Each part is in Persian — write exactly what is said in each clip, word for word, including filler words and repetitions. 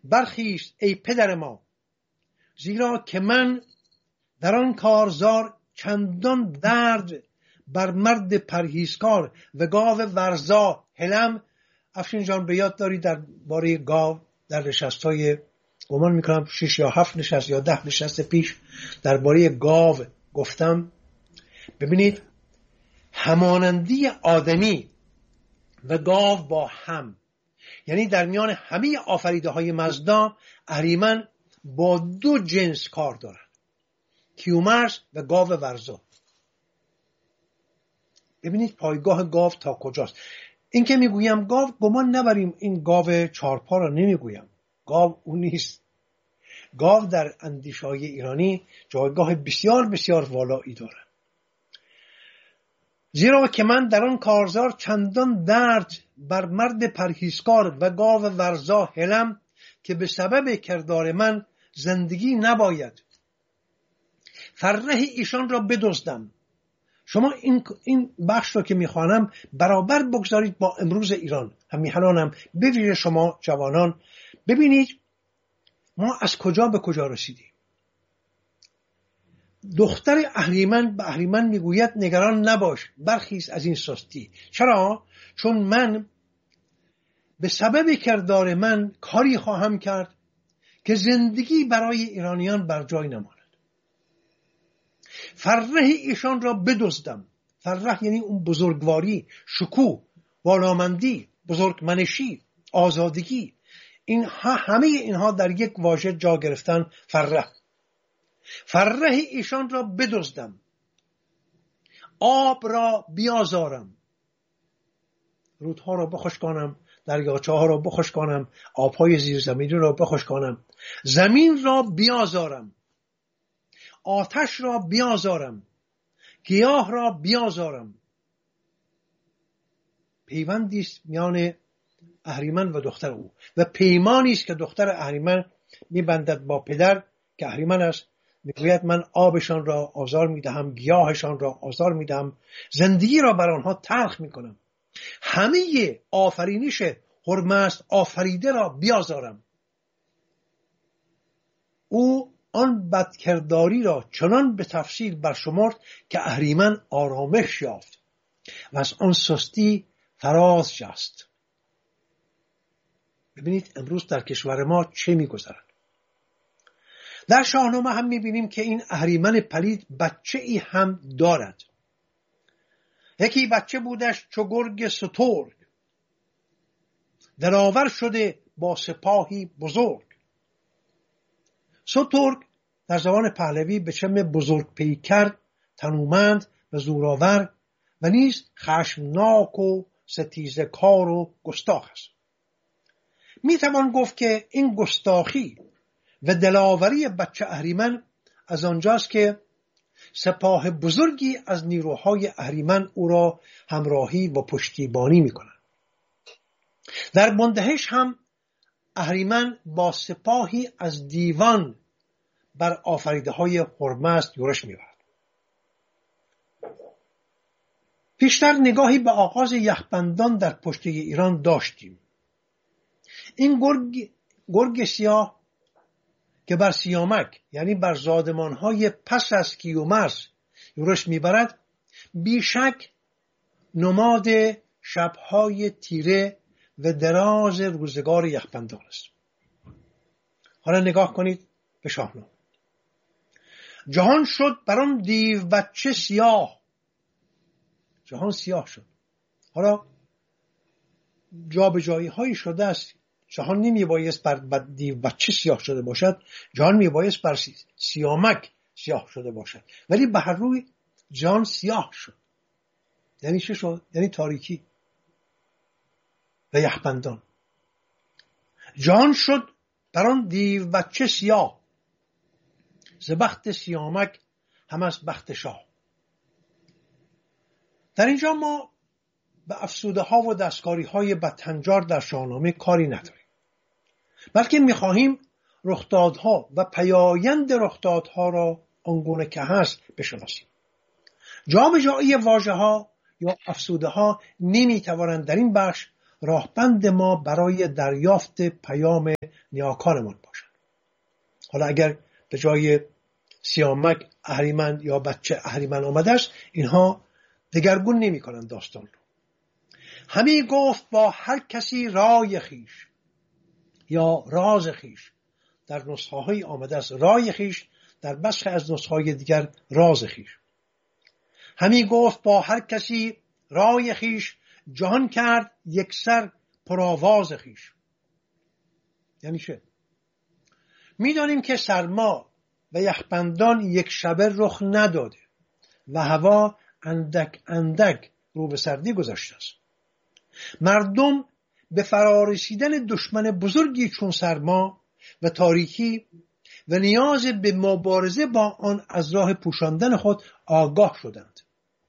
برخیز ای پدر ما، زیرا که من در آن کارزار چندان درد بر مرد پرهیزکار و گاو ورزا هلم. افشین جان به یاد داری در باره گاو در نشست‌های گمان میکنم شش یا هفت نشست یا ده نشست پیش در باره گاو گفتم. ببینید همانندی آدمی و گاو با هم، یعنی در میان همه آفریده های مزدا اهریمن با دو جنس کار دارن، کیومرث و گاو ورزا. ببینید پایگاه گاو تا کجاست. این که میگویم گاو، گمان نبریم این گاو چارپا را نمیگویم، گاو اون نیست. گاو در اندیشه‌های ایرانی جایگاه بسیار بسیار والایی داره. زیرا که من در آن کارزار چندان درد بر مرد پرهیزکار و گاو ورزا هلم، که به سبب کردار من زندگی نباید. فره ایشان را بدزدم. شما این این بخش رو که میخوانم برابر بگذارید با امروز ایران، همیهنانم به ویژه شما جوانان. ببینید ما از کجا به کجا رسیدیم. دختر اهریمن به اهریمن میگوید نگران نباش، برخیز از این سستی. چرا؟ چون من به سبب کردار من کاری خواهم کرد که زندگی برای ایرانیان بر جای نماند. فره ایشان را بدزدم. فره یعنی اون بزرگواری، شکوه، والامندی، بزرگمنشی، آزادگی. اینها همه اینها در یک واژه جا گرفتن، فره. فره ایشان را بدزدم، آب را بیازارم، رودها را بخشکانم، دریاچه ها را بخشکانم، آبهای زیرزمینی را بخشکانم، زمین را بیازارم، آتش را بیازارم، گیاه را بیازارم. پیوندی است میان اهریمن و دختر او و پیمانی است که دختر اهریمن میبندد با پدر که اهریمن است. میگوید من آبشان را آزار میدهم، گیاهشان را آزار میدهم، زندگی را بر آنها تلخ میکنم، همه آفرینش هرمزد آفریده را بیازارم. او آن بدکرداری را چنان به تفصیل برشمرد که اهریمن آرامش یافت و از آن سستی فراز جست. ببینید امروز در کشور ما چه میگذرد. در شاهنامه هم میبینیم که این اهریمن پلید بچه ای هم دارد. یکی بچه بودش چو گرگ سترگ، دلاور شده با سپاهی بزرگ. سترگ در زبان پهلوی به چم بزرگ پیکر، تنومند و زورآور و نیز خشمناک و ستیزه کار و گستاخ است. میتوان گفت که این گستاخی و دلاوری بچه اهریمن از آنجاست که سپاه بزرگی از نیروهای اهریمن او را همراهی و پشتیبانی میکنند. در بندهش هم اهریمن با سپاهی از دیوان بر آفریده های هرمزد یورش میبرد. پیشتر نگاهی به آغاز یخبندان در پشته ایران داشتیم. این گرگ, گرگ سیاه که بر سیامک یعنی بر زادمانهای پس از کیومرث یورش میبرد، بیشک نماد شبهای تیره و دراز روزگار یخبندان است. حالا نگاه کنید به شاهنامه. جهان شد بر آن دیو بچه سیاه. جهان سیاه شد. حالا جا به جایی هایی شده است. جهان نمی بایست بر دیو بچه سیاه شده باشد، جهان می بایست بر سیامک سیاه شده باشد، ولی به هر روی جهان سیاه شد. یعنی چه شد؟ یعنی تاریکی و یخبندان. جهان شد بر آن دیو بچه سیاه، ز بخت سیامک هم از بخت شاه. در اینجا ما به افسوده ها و دستکاری های بدهنجار در شاهنامه کاری نداریم، بلکه میخواهیم رخدادها و پیایند رخدادها را آنگونه که هست بشناسیم. جا به جایی واژه ها یا افسوده ها نمیتوانند در این بخش راهبند ما برای دریافت پیام نیاکانمان باشند. حالا اگر به جای سیامک اهریمن یا بچه اهریمن آمده است، اینها دگرگون نمی کنند داستان رو. همی گفت با هر کسی رای خیش یا راز خیش. در نسخه های آمده است رای خیش، در بسخ از نسخه های دیگر راز خیش. همی گفت با هر کسی رای خیش، جهان کرد یک سر پرآواز خیش. یعنی چه؟ میدانیم که سرما و یخبندان یک شبه رخ نداده و هوا اندک اندک رو به سردی گذاشته است. مردم به فرارسیدن دشمن بزرگی چون سرما و تاریکی و نیاز به مبارزه با آن از راه پوشاندن خود آگاه شدند.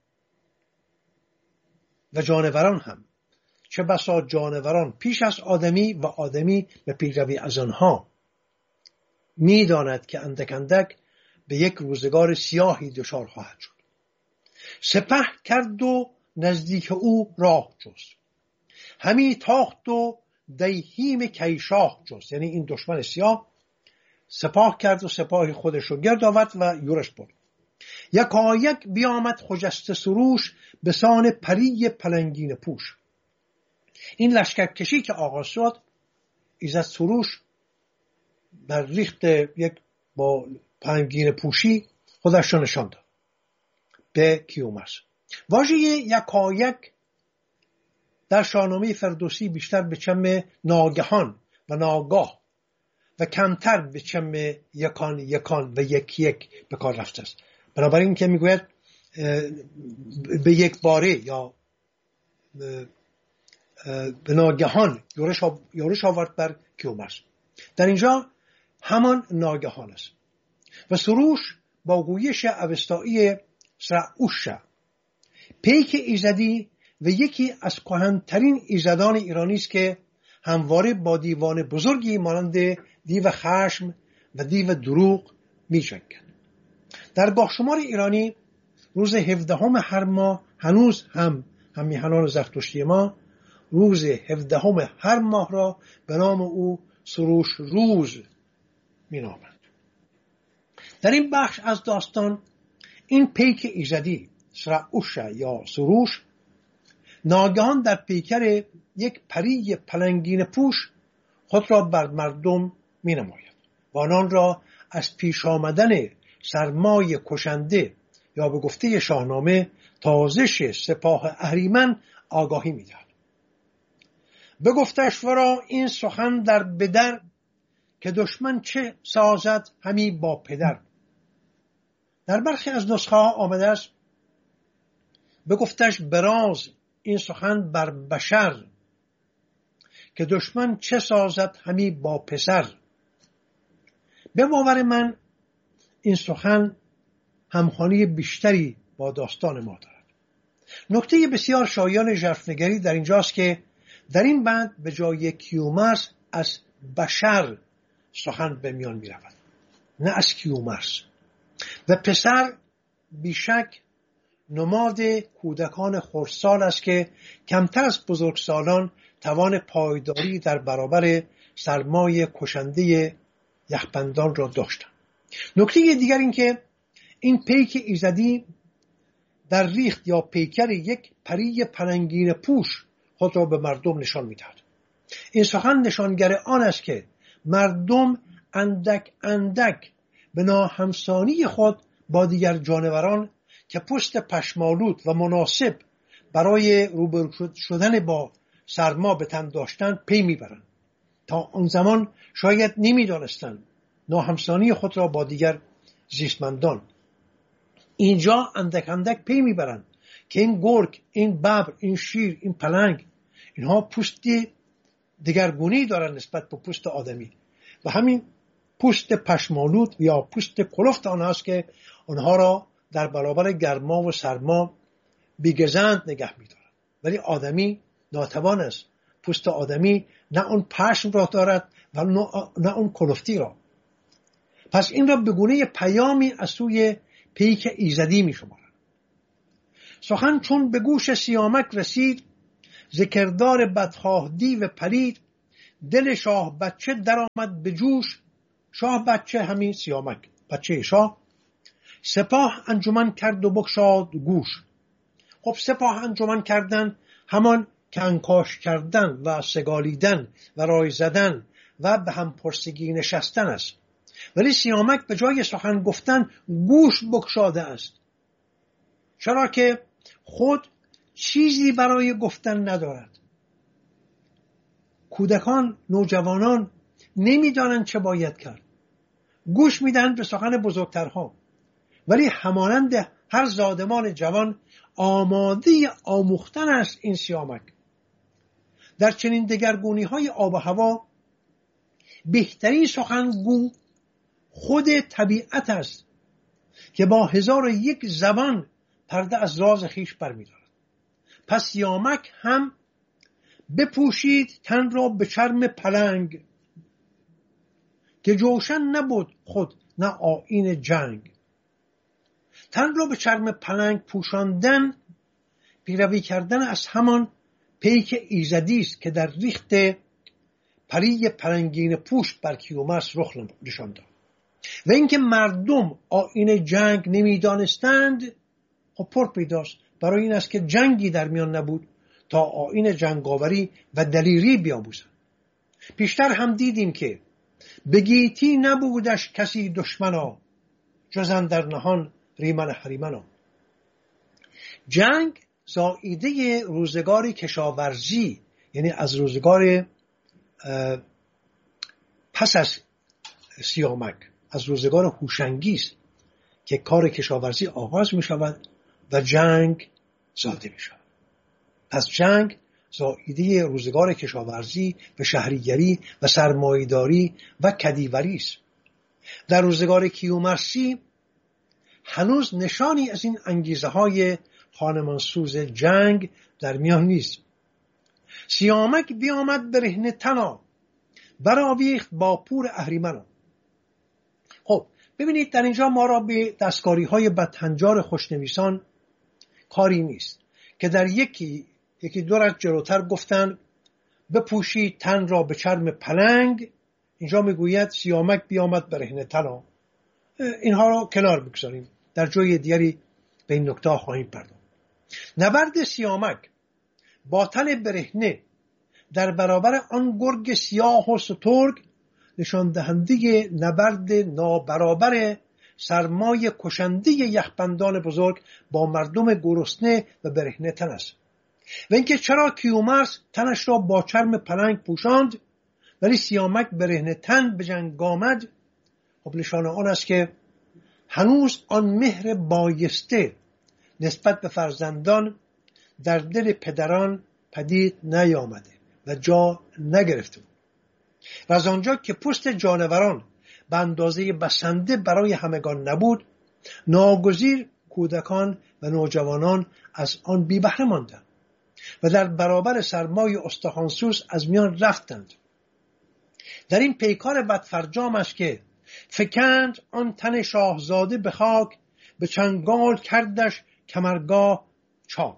و جانوران هم، چه بسا جانوران پیش از آدمی و آدمی به پیروی از آنها، می‌داند که اندک اندک به یک روزگار سیاهی دچار خواهد شد. سپه کرد و نزدیک او راه جست، همی تاخت و دیهیم کیشاه جست. یعنی این دشمن سیاه سپاه کرد و سپاه خودش رو گرد آورد و یورش برد. یکایک بیامد خجسته سروش، به سان پری پلنگین پوش. این لشکرکشی که آغاز شد، ایزد سروش بر ریخت یک با پلنگین پوشی خودش رو نشان داد به کیومرث. واژه یکایک در شاهنامه فردوسی بیشتر به چم ناگهان و ناگاه و کمتر به چم یکان یکان و یک یک به کار رفته است. بنابراین که میگوید به یک باره یا به ناگهان یورش آورد بر کیومرث، در اینجا همان ناگهان است. و سروش با گویش اوستایی سرعوشه، پیک ایزدی و یکی از کهن‌ترین ایزدان ایرانی است که همواره با دیوان بزرگی مانند دیو خشم و دیو دروغ می جنگد. در گاهشمار ایرانی روز هفدهم هر ماه هنوز هم همیهنان زرتشتی ما روز هفدهم هر ماه را به نام او سروش روز می نامند. در این بخش از داستان این پیک ایزدی سرعوشه یا سروش ناگهان در پیکر یک پری پلنگین پوش خود را بر مردم می نماید و آنان را از پیش آمدن سرمای کشنده یا به گفته شاهنامه تازش سپاه اهریمن آگاهی می دهد. بگفتش ورا این سخن در بدر، که دشمن چه سازد همی با پدر. در برخی از نسخه ها آمده است بگفتش براز این سخن بر بشر، که دشمن چه سازد همی با پسر. به باور من این سخن همخوانی بیشتری با داستان ما دارد. نکته بسیار شایان ژرفنگری در اینجاست که در این بند به جای کیومرث از بشر سخن به میان می رود، نه از کیومرث. و پسر بیشک نماد کودکان خردسال است که کمتر از بزرگسالان توان پایداری در برابر سرمای کشنده یخبندان را داشتند. نکته دیگر این که این پیک ایزدی در ریخت یا پیکر یک پری پلنگین پوش خود را به مردم نشان می‌دهد. این سخن نشانگر آن است که مردم اندک اندک به ناهمسانی خود با دیگر جانوران که پوست پشمالود و مناسب برای روبرو شدن با سرما به تن داشتند پی میبرند. تا آن زمان شاید نمیدانستند ناهمسانی خود را با دیگر زیستمندان. اینجا اندک اندک پی میبرند که این گرگ، این ببر، این شیر، این پلنگ، اینها پوستی دگرگونی دارند نسبت به پوست آدمی و همین پوست پشمالود یا پوست کلفت آنهاست که آنها را در برابر گرما و سرما بیگزند نگه می‌دارد. ولی آدمی ناتوان است. پوست آدمی نه اون پشم را دارد و نه اون کلفتی را. پس این را به گونه پیامی از سوی پیک ایزدی می‌شمارند. سخن چون به گوش سیامک رسید، ذکردار بدخواه دیو پلید، دل شاه بچه درآمد به جوش. شاه بچه همین سیامک بچه شاه. سپاه انجمن کرد و بگشاد گوش. خب سپاه انجمن کردن همان کنکاش کردن و سگالیدن و رای زدن و به هم پرسگی نشستن است، ولی سیامک به جای سخن گفتن گوش بگشاده است. چرا که خود چیزی برای گفتن ندارد. کودکان، نوجوانان نمیدانند چه باید کرد، گوش میدن به سخن بزرگترها، ولی همانند هر زادمان جوان آماده آموختن است این سیامک. در چنین دگرگونی های آب و هوا بهترین سخنگو خود طبیعت است که با هزار و یک زبان پرده از راز خیش برمی‌دارد. پس سیامک هم بپوشید تن را به چرم پلنگ، که جوشن نبود خود نه آیین جنگ. تن را به چرم پلنگ پوشاندن پیروی کردن از همان پیک ایزدی است که در ریخت پری پلنگین پوش بر کیومرث رخ نشان داد. و اینکه مردم آیین جنگ نمیدانستند، خب پر پیداست. برای این است که جنگی در میان نبود تا آیین جنگاوری و دلیری بیاموزند. پیشتر هم دیدیم که به گیتی نبودش کسی دشمنا، جز اندر نهان ریمن هریمنا. جنگ زائیده روزگار کشاورزی، یعنی از روزگار پس از سیامک، از روزگار هوشنگی است که کار کشاورزی آغاز می شود و جنگ زاده می شود. پس جنگ زائیده روزگار کشاورزی و شهریگری و سرمایه‌داری و کدیوری است. در روزگار کیومرثی هنوز نشانی از این انگیزه های خانمانسوز جنگ در میان نیست. سیامک بیامد برهنه تنا، برآویخت با پور اهریمنا. خب ببینید در اینجا ما را به دستکاری های بدهنجار خوشنویسان کاری نیست که در یکی یکی دو رد جلوتر گفتن بپوشید تن را به چرم پلنگ، اینجا میگوید سیامک بیامد برهنه تنا. اینها را کنار بگذاریم، در جای دیگری به این نکته خواهیم پرداخت. نبرد سیامک با تن برهنه در برابر آن گرگ سیاه و سترگ نشان دهنده نبرد نابرابر سرمای کشنده یخبندان بزرگ با مردم گرسنه و برهنه تن است. و اینکه چرا کیومرث تنش را با چرم پلنگ پوشاند ولی سیامک برهنه تن به جنگ آمد، خب نشان آن است که هنوز آن مهر بایسته نسبت به فرزندان در دل پدران پدید نیامده و جا نگرفته بود. و از آنجا که پوست جانوران به اندازه بسنده برای همگان نبود، ناگزیر کودکان و نوجوانان از آن بی بهره ماندند و در برابر سرمای استخوانسوز از میان رفتند. در این پیکار بدفرجام است که فکند آن تن شاهزاده به خاک، به چنگال کردش کمرگاه چاک.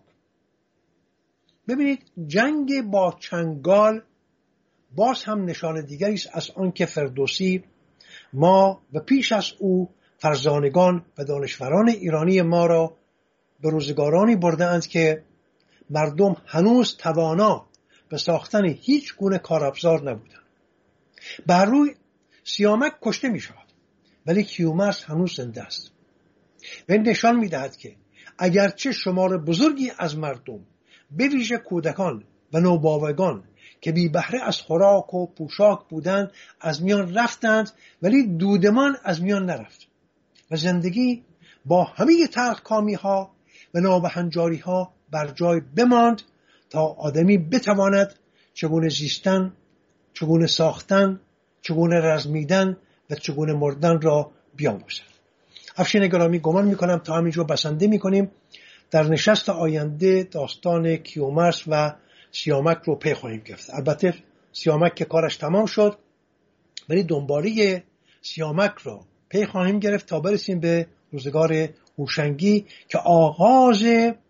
ببینید جنگ با چنگال باز هم نشان دیگری است از آن که فردوسی ما و پیش از او فرزانگان و دانشوران ایرانی ما را به روزگارانی برده‌اند که مردم هنوز توانا به ساختن هیچ گونه کارافزار نبودند. بر روی سیامک کشته می شود ولی کیومرث هنوز زنده است و این نشان می دهد که اگرچه شمار بزرگی از مردم به ویژه کودکان و نوباوگان که بی بهره از خوراک و پوشاک بودند از میان رفتند، ولی دودمان از میان نرفت و زندگی با همه تلخکامی ها و نابهنجاری ها بر جای بماند تا آدمی بتواند چگونه زیستن، چگونه ساختن، چگونه رزمیدن و چگونه مردن را بیاموزد. افشین گرامی، گمان میکنم تا همینجا بسنده میکنیم. در نشست آینده داستان کیومرث و سیامک رو پی خواهیم گرفت. البته سیامک که کارش تمام شد، ولی دنباله سیامک رو پی خواهیم گرفت تا برسیم به روزگار هوشنگی که آغاز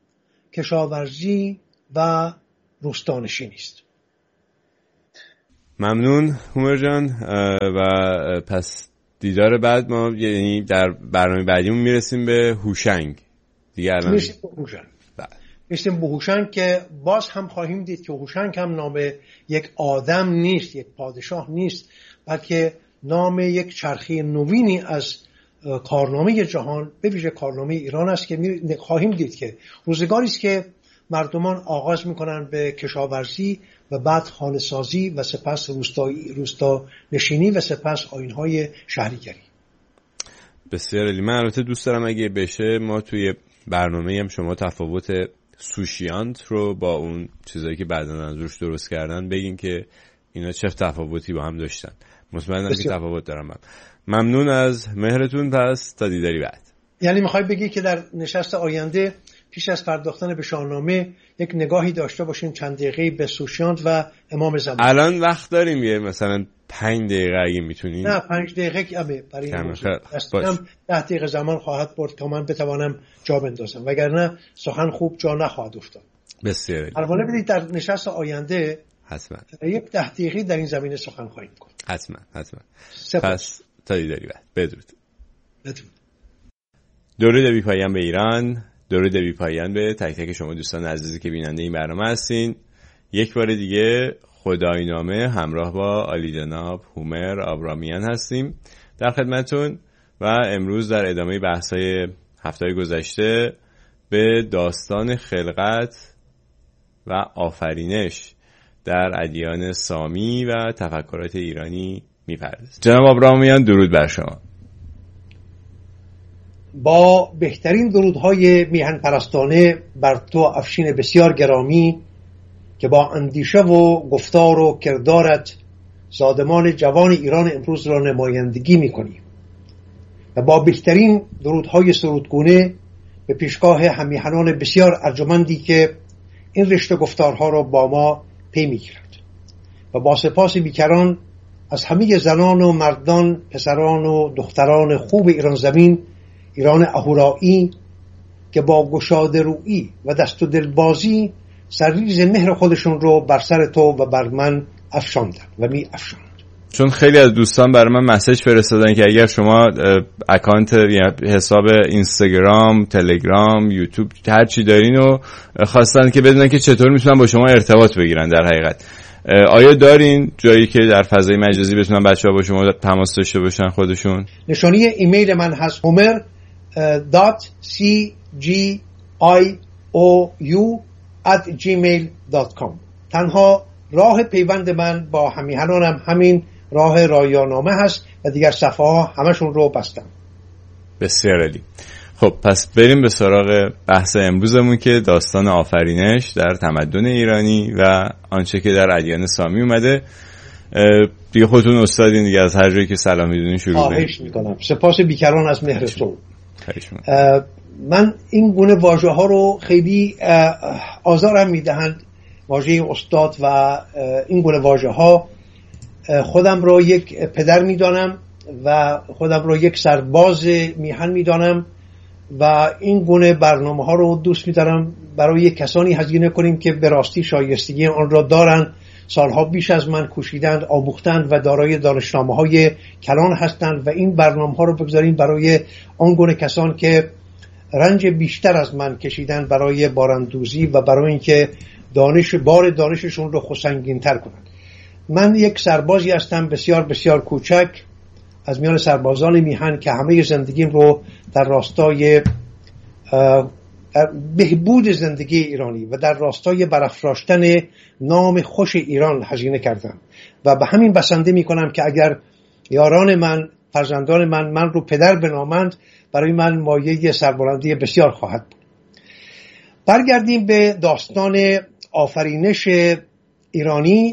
کشاورزی و روستانشینی است. ممنون هومر جان. و پس دیدار بعد ما یعنی در برنامه بعدیمون میرسیم به هوشنگ دیگه. الان میرسیم به هوشنگ. میرسیم به هوشنگ که باز هم خواهیم دید که هوشنگ هم نام یک آدم نیست، یک پادشاه نیست، بلکه نام یک چرخه نوینی از کارنامه جهان، به ویژه کارنامه ایران است که خواهیم دید که روزگاری است که مردمان آغاز میکنن به کشاورزی و بعد خانه سازی و سپس روستایی روستا نشینی و سپس آیین‌های شهریگری. بسیار عالی. من البته دوست دارم اگه بشه ما توی برنامه هم شما تفاوت سوشیانت رو با اون چیزایی که بعداً از روش درست کردن بگین که اینا چه تفاوتی با هم داشتن. مطمئنم که تفاوت دارن. من ممنون از مهرتون. پس تا دیداری بعد. یعنی میخوای بگی که در نشست آینده پیش از پرداختن به شاهنامه یک نگاهی داشته باشیم چند دقیقه به سوشیانت و امام زمان؟ الان وقت داریم یه مثلا پنج دقیقه اگه میتونین. نه پنج دقیقه که برای این دستم ده دقیقه زمان خواهد برد که من بتوانم جا بندازم، وگرنه سخن خوب جا نخواهد افتاد. بسیار البته بدید در نشست آینده حتما یک ده دقیقه در این زمینه سخن خواهیم کرد. حتما حتما. پس تا دیداری بعد. بدرود. بدرود. درود بی پایان به ایران، درود بی پایان به تک تک شما دوستان عزیزی که بیننده این برنامه هستین. یک بار دیگه خدای نامه همراه با عالی جناب هومر آبرامیان هستیم در خدمتون و امروز در ادامه بحث‌های هفته‌های گذشته به داستان خلقت و آفرینش در ادیان سامی و تفکرات ایرانی می‌پردازیم. جناب آبرامیان درود بر شما. با بهترین درودهای میهن پرستانه بر تو افشین بسیار گرامی که با اندیشه و گفتار و کردارت زادمان جوان ایران امروز را نمایندگی می‌کنی و با بهترین درودهای سرودگونه به پیشگاه همیهنان بسیار ارجمندی که این رشته گفتارها را با ما پی می‌گیرند و با سپاس بیکران از همه زنان و مردان، پسران و دختران خوب ایران زمین، ایران اهورایی که با گشاده رویی و دست و دلبازی سرریز مهر خودشون رو بر سر تو و بر من افشاندن و می افشاند. چون خیلی از دوستان برای من مسیج فرستادن که اگر شما اکانت یا حساب اینستاگرام، تلگرام، یوتیوب هر چی دارین و خواستن که بدونن که چطور میتونن با شما ارتباط بگیرن. در حقیقت آیا دارین جایی که در فضای مجازی بتونن بچه‌ها با شما تماس داشته باشن خودشون؟ نشانی ایمیل من هست homer dot c g i o u at gmail dot com. تنها راه پیوند من با همیهنانم همین راه رایانامه هست و دیگر صفحه ها همشون رو بستم. بسیار عالی. خب پس بریم به سراغ بحث امروزمون که داستان آفرینش در تمدن ایرانی و آنچه که در ادیان سامی اومده. دیگه خودتون استادین دیگه، از هر جایی که سلام میدونین شروع کنید. خواهش میکنم. سپاس بیکران از مهرتون. من این گونه واژه ها رو خیلی آزارم میدهند، واژه استاد و این گونه واژه ها. خودم رو یک پدر میدانم و خودم رو یک سرباز میهن میدانم و این گونه برنامه ها رو دوست میدارم برای کسانی هزینه کنیم که به راستی شایستگی آن را دارند، سالها بیش از من کوشیدند، آموختند و دارای دانشنامه های کلان هستند و این برنامه ها رو بگذاریم برای آن گونه کسان که رنج بیشتر از من کشیدند برای باراندوزی و برای اینکه دانش بار دانششون رو سنگین‌تر کنند. من یک سربازی هستم بسیار بسیار کوچک از میان سربازان میهن که همه زندگیم رو در راستای بهبود زندگی ایرانی و در راستای برافراشتن نام خوش ایران هزینه کردم و به همین بسنده می کنم که اگر یاران من، فرزندان من من رو پدر بنامند، برای من مایه سربلندی بسیار خواهد بود. برگردیم به داستان آفرینش ایرانی.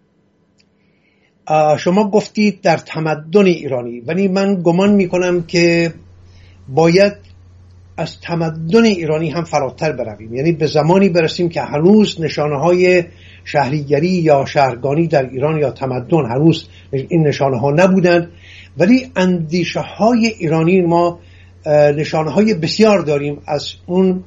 شما گفتید در تمدن ایرانی، ولی من گمان می کنم که باید از تمدن ایرانی هم فراتر برویم، یعنی به زمانی برسیم که هنوز نشانه های شهریگری یا شهرگانی در ایران یا تمدن هنوز این نشانه ها نبودند، ولی اندیشه های ایرانی ما نشانه های بسیار داریم از اون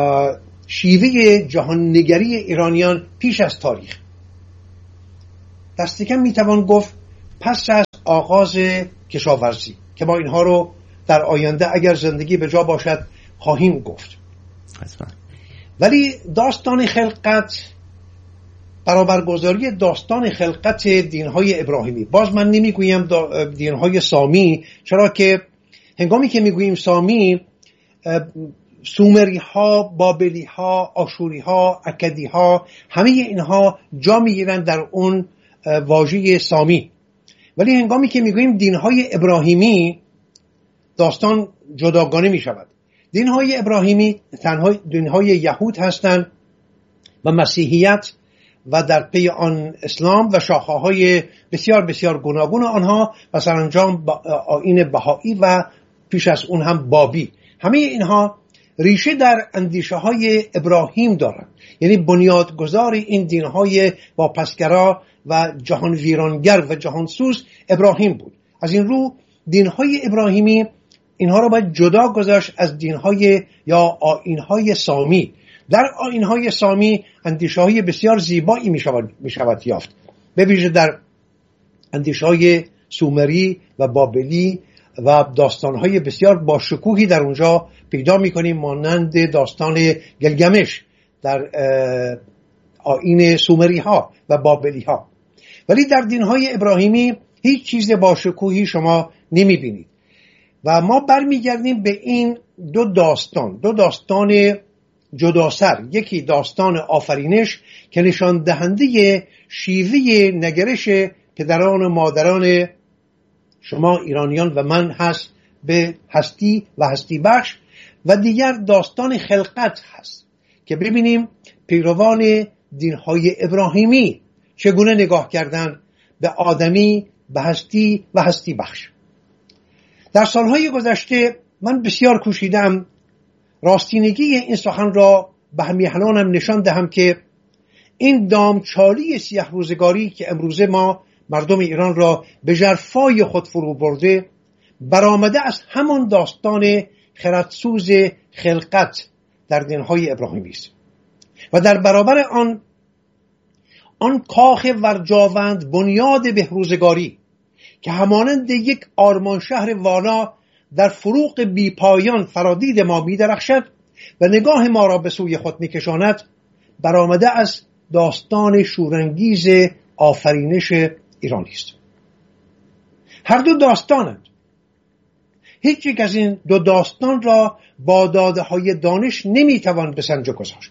شیوه جهان نگری ایرانیان پیش از تاریخ. دست کم میتوان گفت پس از آغاز کشاورزی که ما اینها رو در آینده اگر زندگی به جا باشد خواهیم گفت. حتما. ولی داستان خلقت، برابرگذاری داستان خلقت دینهای ابراهیمی، باز من نمیگویم دینهای سامی، چرا که هنگامی که میگوییم سامی، سومری ها، بابلی ها، آشوری ها، اکدی ها، همه اینها جا میگیرند در اون واژه سامی. ولی هنگامی که میگوییم دینهای ابراهیمی، داستان جداگانه می شود. دینهای ابراهیمی تنها دینهای یهود هستند و مسیحیت و در پی آن اسلام و شاخه‌های بسیار بسیار گوناگون آنها و سرانجام آیین بهایی و پیش از اون هم بابی. همه اینها ریشه در اندیشه های ابراهیم دارند، یعنی بنیادگذار این دینهای واپسگرا و جهان ویرانگر و جهانسوز ابراهیم بود. از این رو دینهای ابراهیمی اینها را باید جدا گذاشت از دینهای یا آیینهای سامی. در آیینهای سامی اندیشه‌های بسیار زیبایی می شود, می شود یافت، به ویژه در اندیشه‌های سومری و بابلی و داستانهای بسیار با شکوهی در اونجا پیدا می کنیم، مانند داستان گلگمش در آیین سومری ها و بابلی ها. ولی در دینهای ابراهیمی هیچ چیز با شکوهی شما نمی بینید و ما برمیگردیم به این دو داستان دو داستان جداسر. یکی داستان آفرینش که نشان دهنده شیوه نگرش پدران و مادران شما ایرانیان و من هست به هستی و هستی بخش، و دیگر داستان خلقت هست که ببینیم پیروان دینهای ابراهیمی چگونه نگاه کردند به آدمی، به هستی و هستی بخش. در سالهای گذشته من بسیار کوشیدم راستینگی این سخن را به همیهنانم نشان دهم که این دامچالی سیاه روزگاری که امروزه ما مردم ایران را به ژرفای خود فرو برده برآمده از همان داستان خردسوز خلقت در دینهای ابراهیمی است و در برابر آن آن کاخ ورجاوند بنیاد بهروزگاری که همانند یک آرمان شهر والا در فروغ بی پایان فرادید ما می درخشد و نگاه ما را به سوی خود می کشاند، برآمده از داستان شورانگیز آفرینش ایرانی است. هر دو داستانند. هیچ یک از این دو داستان را با داده های دانش نمی توان به سنجه گذاشت.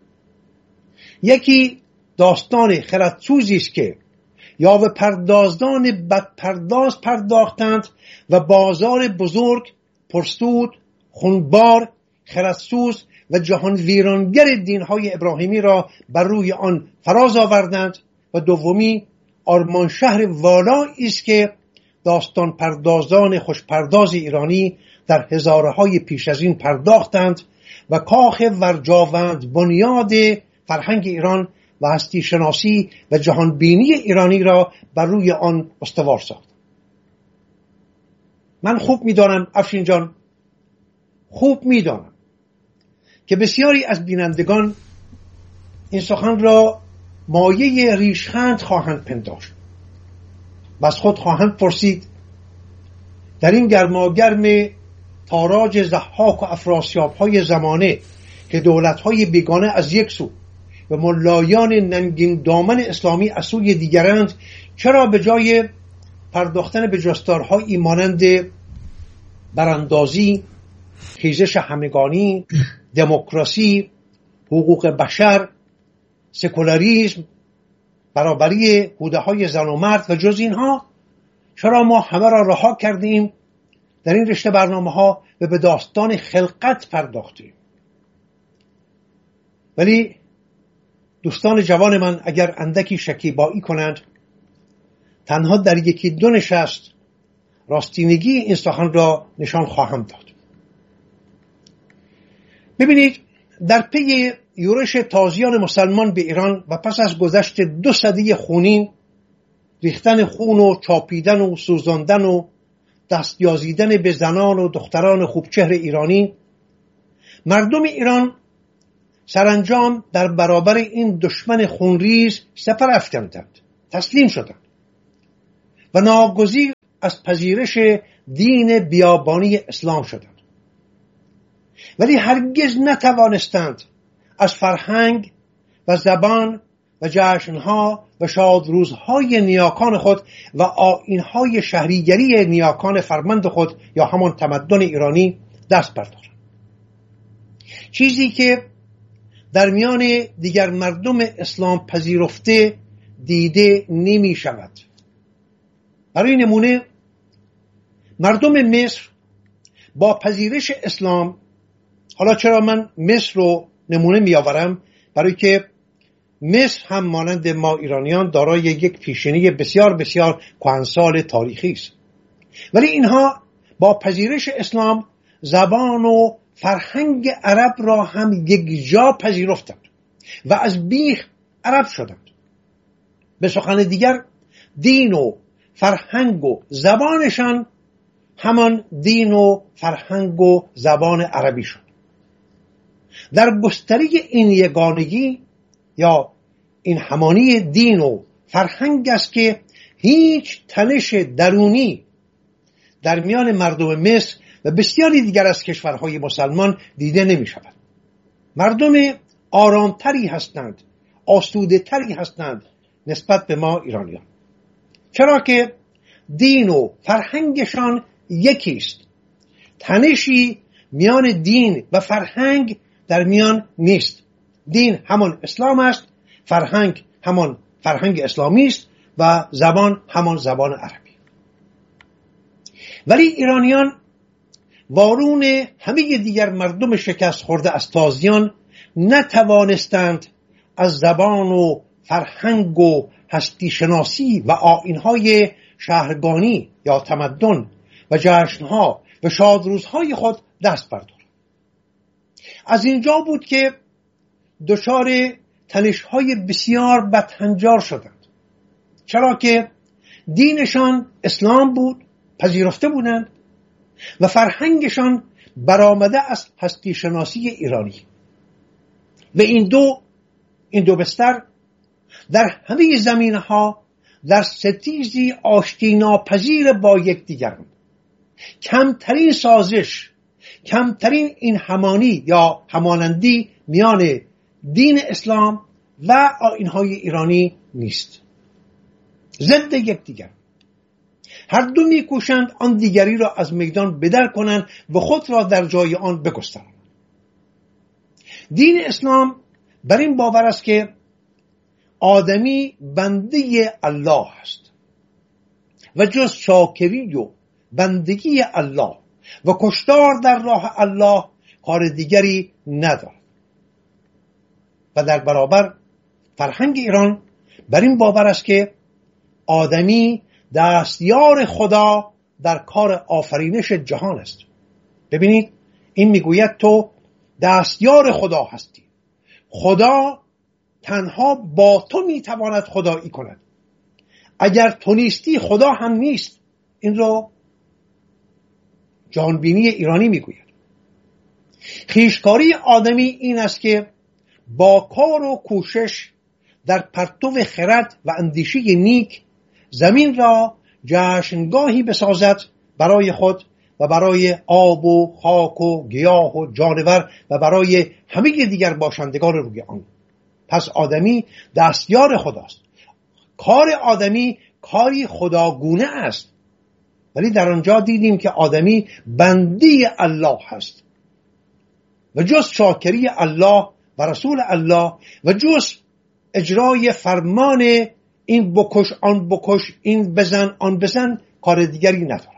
یکی داستان خردسوزی است که یا به پردازدان بدپرداز پرداختند و بازار بزرگ، پرسود، خونبار، خردسوز و جهان ویرانگر دینهای ابراهیمی را بر روی آن فراز آوردند، و دومی آرمان شهر والا است که داستان پردازان خوشپرداز ایرانی در هزارهای پیش از این پرداختند و کاخ ورجاوند بنیاد فرهنگ ایران و هستی شناسی و جهان بینی ایرانی را بر روی آن استوار ساخت. من خوب می‌دانم افشین جان، خوب می‌دانم که بسیاری از بینندگان این سخن را مایه ریشخند خواهند پنداشت و از خود خواهند پرسید در این گرماگرم تاراج ضحاک و افراسیاب‌های زمانه که دولت‌های بیگانه از یک سو و ملایان ننگین دامن اسلامی از سوی دیگرند، چرا به جای پرداختن به جستارهایی مانند براندازی، خیزش همگانی، دموکراسی، حقوق بشر، سکولاریسم، برابری حدودهای زن و مرد و جز اینها، چرا ما همه را رها کردیم در این رشته برنامه ها و به داستان خلقت پرداختیم؟ ولی دوستان جوان من اگر اندکی شکیبایی کنند، تنها در یکی دو نشست راستینگی این سخن را نشان خواهم داد. ببینید، در پی یورش تازیان مسلمان به ایران و پس از گذشت دو سده خونین، ریختن خون و چاپیدن و سوزاندن و دستیازیدن به زنان و دختران خوبچهر ایرانی، مردم ایران سرانجام در برابر این دشمن خونریز سپر افکندند. تسلیم شدند و ناگزیر از پذیرش دین بیابانی اسلام شدند، ولی هرگز نتوانستند از فرهنگ و زبان و جشنها و شادروزهای نیاکان خود و آیینهای شهریگری نیاکان فرمند خود یا همان تمدن ایرانی دست بردارند. چیزی که در میان دیگر مردم اسلام پذیرفته دیده نمی شود. برای نمونه مردم مصر با پذیرش اسلام، حالا چرا من مصر رو نمونه می آورم؟ برای که مصر هم مانند ما ایرانیان دارای یک پیشینه بسیار بسیار کهنسال تاریخی است، ولی اینها با پذیرش اسلام زبان و فرهنگ عرب را هم یک جا پذیرفتند و از بیخ عرب شدند. به سخن دیگر دین و فرهنگ و زبانشان همان دین و فرهنگ و زبان عربی شد. در گستره این یگانگی یا این همانی دین و فرهنگ است که هیچ تنش درونی در میان مردم مصر و بسیاری دیگر از کشورهای مسلمان دیده نمی شود. مردم آرامتری هستند، آسوده تری هستند نسبت به ما ایرانیان، چرا که دین و فرهنگشان یکی است. تنشی میان دین و فرهنگ در میان نیست. دین همان اسلام است، فرهنگ همان فرهنگ اسلامی است و زبان همان زبان عربی. ولی ایرانیان وارون همه دیگر مردم شکست خورده از تازیان نتوانستند از زبان و فرهنگ و هستی شناسی و آیین‌های شهرگانی یا تمدن و جشنها و شادروزهای خود دست بردارند. از اینجا بود که دچار تنش‌های بسیار بدهنجار شدند، چرا که دینشان اسلام بود، پذیرفته بودند، و فرهنگشان برآمده از هستی شناسی ایرانی و این دو این دو بستر در همه زمینه‌ها در ستیزی آشتی ناپذیر با یکدیگرند. کمترین سازش، کمترین این همانی یا همانندی میان دین اسلام و آیین‌های ایرانی نیست. ضد یکدیگر. هر دو می‌کوشند آن دیگری را از میدان بدر کنند و خود را در جای آن بگسترانند. دین اسلام بر این باور است که آدمی بنده الله است و جز شاکری و بندگی الله و کشتار در راه الله کار دیگری ندارد. و در برابر فرهنگ ایران بر این باور است که آدمی دستیار خدا در کار آفرینش جهان است. ببینید این میگوید تو دستیار خدا هستی، خدا تنها با تو میتواند خدایی کند، اگر تو نیستی خدا هم نیست. این رو جهانبینی ایرانی میگوید. خویشکاری آدمی این است که با کار و کوشش در پرتو خرد و اندیشه نیک زمین را جشنگاهی بسازد برای خود و برای آب و خاک و گیاه و جانور و برای همه دیگر باشندگان روی آن. پس آدمی دستیار خداست. کار آدمی کاری خداگونه است، ولی در آنجا دیدیم که آدمی بندی الله هست و جز شاکری الله و رسول الله و جز اجرای فرمان این بکش آن بکش، این بزن آن بزن، کار دیگری ندارد.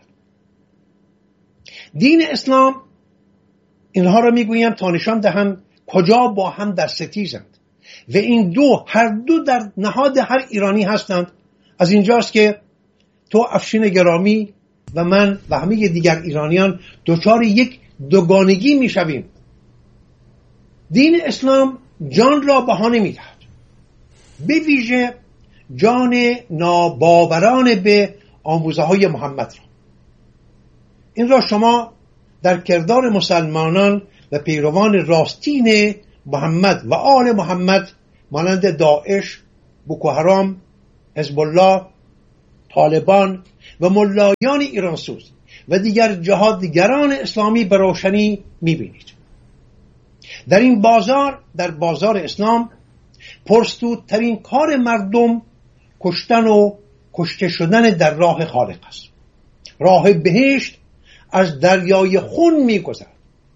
دین اسلام اینها را میگویم تا نشان دهم کجا با هم در ستیزند و این دو هر دو در نهاد هر ایرانی هستند. از اینجاست که تو افشین گرامی و من و همه دیگر ایرانیان دچار یک دوگانگی میشویم. دین اسلام جان را بها نمیدهد، به ویژه جان ناباوران به آموزه های محمد را. این را شما در کردار مسلمانان و پیروان راستین محمد و آل محمد مانند داعش، بوکو حرام حزب الله، طالبان و ملایان ایرانسوز و دیگر جهادگران اسلامی به روشنی می‌بینید. در این بازار، در بازار اسلام، پرسودترین کار مردم کشتن و کشته شدن در راه خالق است. راه بهشت از دریای خون می‌گذرد.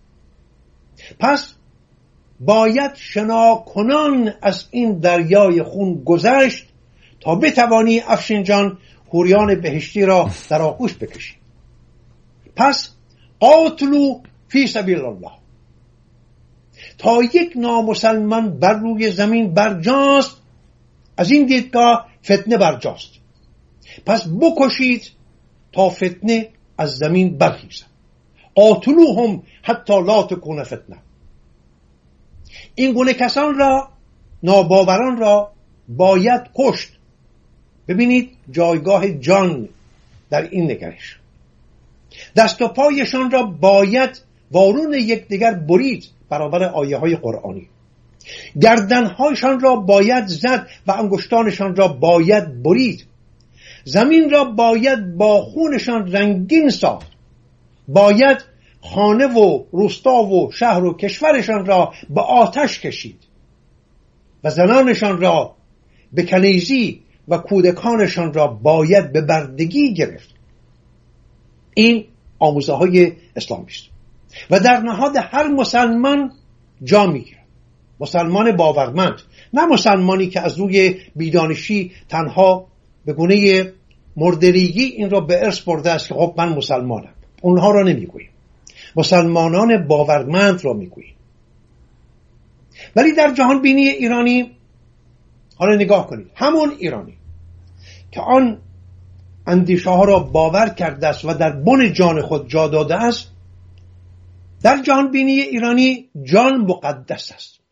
پس باید شناکنان از این دریای خون گذشت تا بتوانی افشین جان حوریان بهشتی را در آغوش بکشی. پس قاتلوا فی سبیل الله. تا یک نامسلمان بر روی زمین برجاست، از این دیدگاه فتنه برجاست، پس بکشید تا فتنه از زمین برخیزد. قاتلوهم حتی لا تکون فتنه. این گونه کسان را، ناباوران را باید کشت. ببینید جایگاه جان در این نگرش. دست و پایشان را باید وارون یکدیگر برید برابر آیه های قرآنی. گردنهایشان را باید زد و انگشتانشان را باید برید. زمین را باید با خونشان رنگین ساخت. باید خانه و روستا و شهر و کشورشان را به آتش کشید و زنانشان را به کنیزی و کودکانشان را باید به بردگی گرفت. این آموزه های اسلامی است و در نهاد هر مسلمان جا میگیرد. مسلمان باورمند، نه مسلمانی که از روی بیدانشی تنها به گونه مردریگی این را به ارث برده است که خب من مسلمانم. اونها را نمیگوییم، مسلمانان باورمند را میگوییم. ولی در جهان بینی ایرانی حالا نگاه کنید، همون ایرانی که آن اندیشه ها را باور کرده است و در بن جان خود جا داده است، در جهان بینی ایرانی جان مقدس است.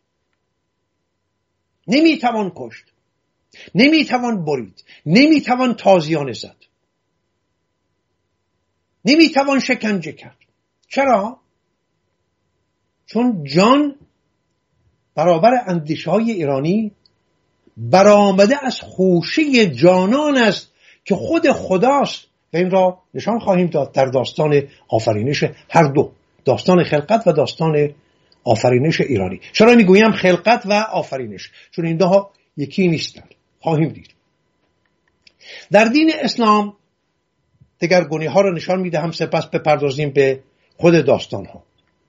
نمیتوان کشت، نمیتوان برید، نمیتوان تازیانه زد، نمیتوان شکنجه کرد. چرا؟ چون جان برابر اندیشه های ایرانی برآمده از خوشه جانان است که خود خداست و این را نشان خواهیم داد در داستان آفرینش هر دو، داستان خلقت و داستان آفرینش ایرانی. چرا میگویم خلقت و آفرینش؟ چون این دو یکی نیستند. خواهیم دید. در دین اسلام دگرگونی ها را نشان میدهم، سپس بپردازیم به خود داستان ها.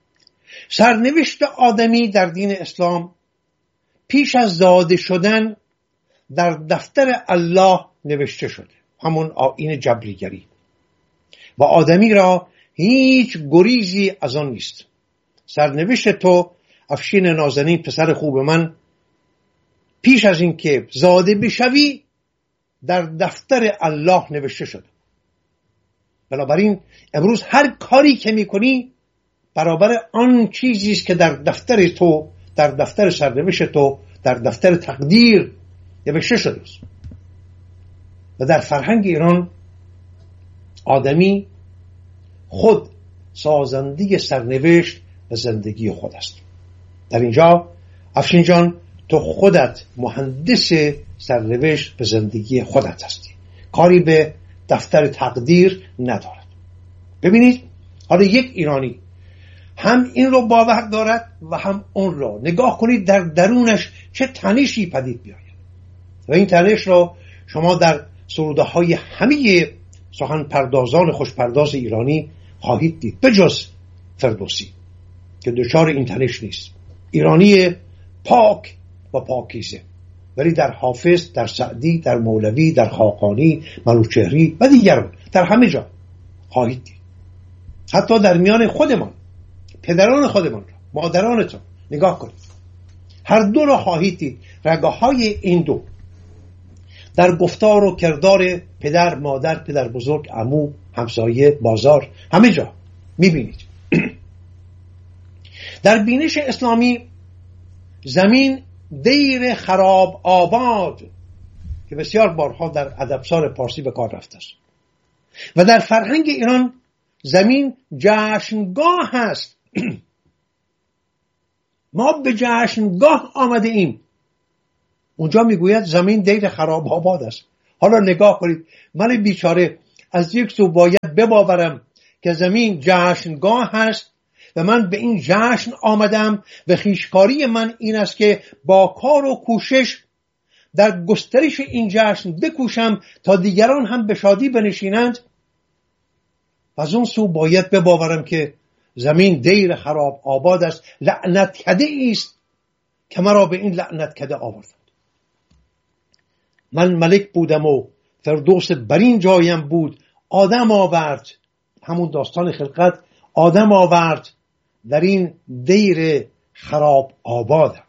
سرنوشت آدمی در دین اسلام پیش از زاده شدن در دفتر الله نوشته شده، همون آیین جبریگری، و آدمی را هیچ گریزی از آن نیست. سرنوشت تو افشین نازنین پسر خوب من پیش از این که زاده بشوی در دفتر الله نوشته شده. بنابراین امروز هر کاری که میکنی برابر آن چیزی است که در دفتر تو، در دفتر سرنوشت تو، در دفتر تقدیر نوشته شده است. و در فرهنگ ایران آدمی خود سازنده سرنوشت و زندگی خود است. در اینجا افشین جان تو خودت مهندس سرنوشت و زندگی خودت هستی، کاری به دفتر تقدیر ندارد. ببینید حالا یک ایرانی هم این رو باور دارد و هم اون رو. نگاه کنید در درونش چه تنشی پدید بیاید و این تنش رو شما در سروده های همه سخن پردازان خوشپرداز ایرانی خواهید دید، بجز فردوسی که دچار این تنش نیست. ایرانی پاک و پاکیزه، ولی در حافظ، در سعدی، در مولوی، در خاقانی، منوچهری و دیگران، در همه جا خواهید دید. حتی در میان خودمان، پدران خودمان را، مادرانتان نگاه کنید، هر دو را خواهید دید. رگه های این دو در گفتار و کردار پدر، مادر، پدر بزرگ، عمو، همسایه، بازار، همه جا میبینید. در بینش اسلامی زمین دیر خراب آباد که بسیار بارها در ادبسار پارسی به کار رفته است و در فرهنگ ایران زمین جشنگاه هست. ما به جشنگاه آمده ایم. اونجا میگوید زمین دیر خراب آباد است. حالا نگاه کنید، من بیچاره از یک سو باید بباورم که زمین جشنگاه هست و من به این جشن آمدم و خویشکاری من این است که با کار و کوشش در گسترش این جشن بکوشم تا دیگران هم به شادی بنشینند. از اون سو باید بباورم که زمین دیر خراب آباد است، لعنت کده است که مرا به این لعنت کده آوردند. من ملک بودم و فردوس برین جایم بود، آدم آورد، همون داستان خلقت، آدم آورد در این دیر خراب آبادم.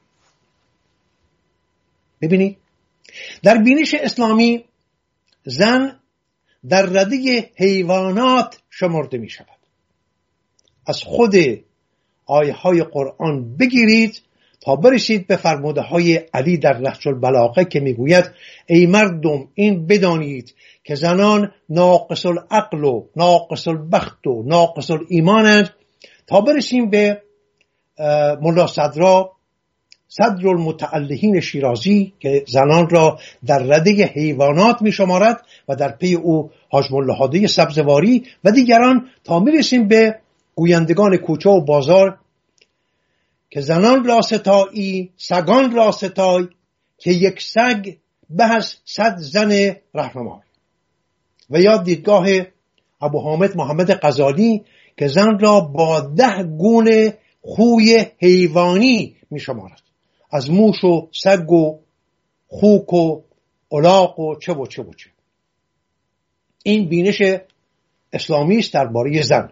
ببینید در بینش اسلامی زن در رده حیوانات شمرده می شود. از خود آیه های قرآن بگیرید تا برسید به فرموده های علی در نهج البلاغه که می گوید ای مردم این بدانید که زنان ناقص العقل و ناقص البخت و ناقص الایمانند، تا برسیم به ملا صدرا صدر المتعلهین شیرازی که زنان را در رده حیوانات می شمارد و در پی او حاج ملا هادی سبزواری و دیگران، تا می رسیم به گویندگان کوچه و بازار که زنان را ستایی سگان را ستای که یک سگ به از صد زن رهنمای. و یا دیدگاه ابو حامد محمد غزالی که زن را با ده گونه خوی حیوانی می شمارد، از موش و سگ و خوک و الاغ و چه و چه و چه. این بینش اسلامی است درباره زن.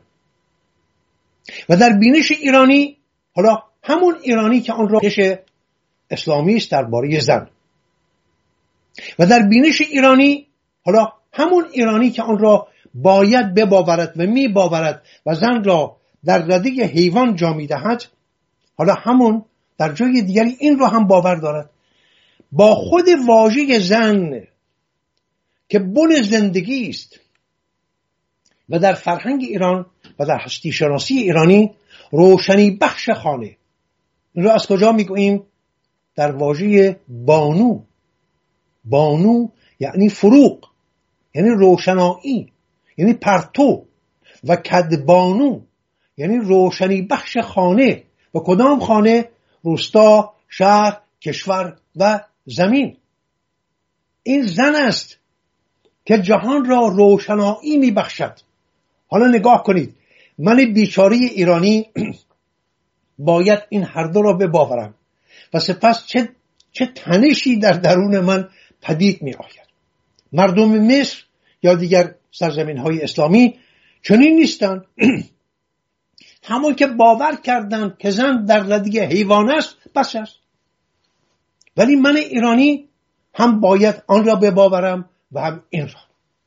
و در بینش ایرانی، حالا همون ایرانی که آن را بینش اسلامی است درباره زن، و در بینش ایرانی، حالا همون ایرانی که آن را باید بباورد و می باورد و زن را در رده حیوان جا می دهد، حالا همون در جای دیگری این را هم باور دارد. با خود واژه زن که بن زندگی است و در فرهنگ ایران و در هستی شناسی ایرانی روشنی بخش خانه، این را از کجا می گوییم؟ در واژه بانو. بانو یعنی فروغ، یعنی روشنایی، یعنی پرتو. و کدبانو یعنی روشنی بخش خانه. و کدام خانه؟ روستا، شهر، کشور و زمین. این زن است که جهان را روشنایی می بخشد. حالا نگاه کنید، من بیچاره ایرانی باید این هر دو را بباورم و سپس چه, چه تنشی در درون من پدید می آید. مردم مصر یا دیگر سرزمین های اسلامی چنین نیستند. همون که باور کردند که زن در رده حیوان است بس است. ولی من ایرانی هم باید آن را بباورم و هم این را.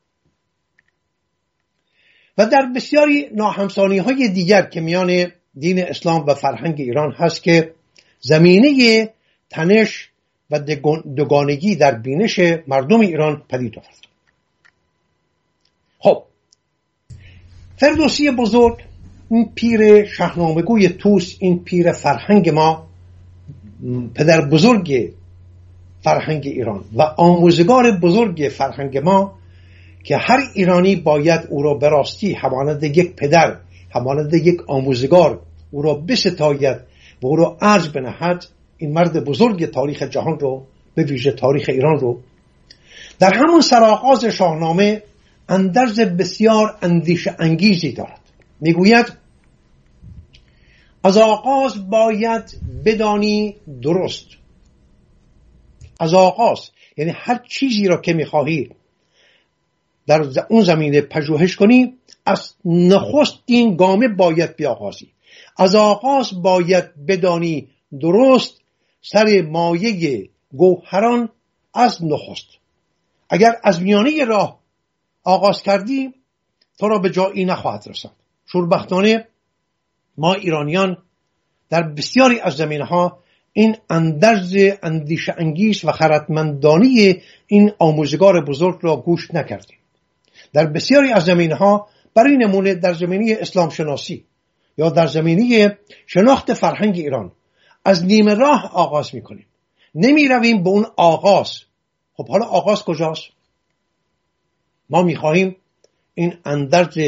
و در بسیاری ناهمسانی های دیگر که میان دین اسلام و فرهنگ ایران هست که زمینه تنش و دوگانگی در بینش مردم ایران پدید آورد. خب فردوسی بزرگ، این پیر شاهنامه‌گوی توس، این پیر فرهنگ ما، پدر بزرگ فرهنگ ایران و آموزگار بزرگ فرهنگ ما، که هر ایرانی باید او را به راستی همانند یک پدر، همانند یک آموزگار او را بستاید و او را ارج بنهد، این مرد بزرگ تاریخ جهان رو، به ویژه تاریخ ایران رو، در همون سرآغاز شاهنامه اندرز بسیار اندیشه انگیزی دارد. میگوید از آغاز باید بدانی درست. از آغاز یعنی هر چیزی را که میخواهی در اون زمینه پژوهش کنی، از نخستین گامه باید بیاغازی. از آغاز باید بدانی درست سر مایه گوهران از نخست. اگر از میانه راه آغاز کردی تو را به جایی نخواهد رسد. شوربختانه ما ایرانیان در بسیاری از زمینه‌ها این اندرز اندیشه انگیز و خردمندانه این آموزگار بزرگ را گوش نکردیم. در بسیاری از زمینه‌ها، برای نمونه در زمینه اسلام شناسی یا در زمینه شناخت فرهنگ ایران، از نیمه راه آغاز می‌کنیم، نمی رویم به اون آغاز. خب حالا آغاز کجاست؟ ما میخواهیم این اندرز